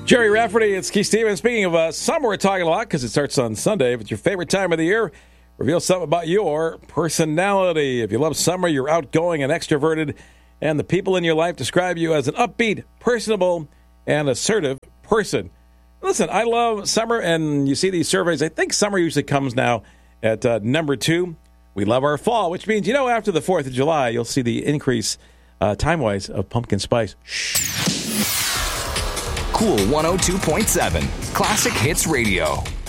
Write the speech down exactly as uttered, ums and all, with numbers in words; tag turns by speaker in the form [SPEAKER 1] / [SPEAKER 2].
[SPEAKER 1] Jerry Rafferty, it's Keith Stevens. Speaking of uh, summer, we're talking a lot because it starts on Sunday. If it's your favorite time of the year, reveal something about your personality. If you love summer, you're outgoing and extroverted, and the people in your life describe you as an upbeat, personable, and assertive person. Listen, I love summer, and you see these surveys. I think summer usually comes now at uh, number two. We love our fall, which means, you know, after the fourth of July, you'll see the increase uh, time-wise of pumpkin spice.
[SPEAKER 2] Cool one oh two point seven, Classic Hits Radio.